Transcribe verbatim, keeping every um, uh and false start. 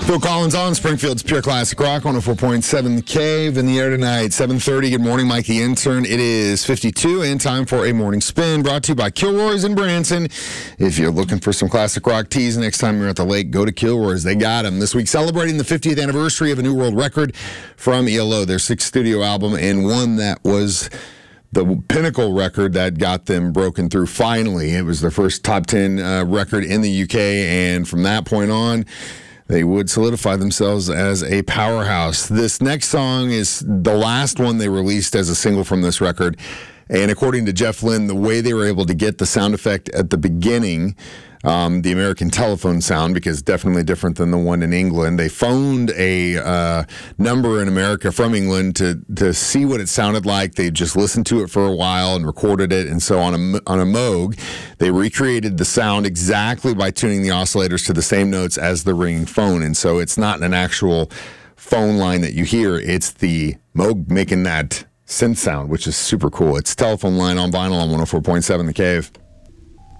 Phil Collins on Springfield's Pure Classic Rock, one oh four point seven The Cave. In the air tonight, seven thirty. Good morning, Mike the Intern. It is fifty-two and time for a morning spin brought to you by Kilroy's in Branson. If you're looking for some classic rock teas next time you're at the lake, go to Kilroy's. They got them. This week celebrating the fiftieth anniversary of a new world record from E L O, their sixth studio album, and one that was the pinnacle record that got them broken through finally. It was their first top ten uh, record in the U K, and from that point on, they would solidify themselves as a powerhouse. This next song is the last one they released as a single from this record. And according to Jeff Lynne, the way they were able to get the sound effect at the beginning, um, the American telephone sound, because definitely different than the one in England, they phoned a uh, number in America from England to to see what it sounded like. They just listened to it for a while and recorded it. And so on a, on a Moog, they recreated the sound exactly by tuning the oscillators to the same notes as the ringing phone. And so it's not an actual phone line that you hear. It's the Moog making that synth sound, which is super cool. It's Telephone Line on vinyl on one oh four point seven The Cave.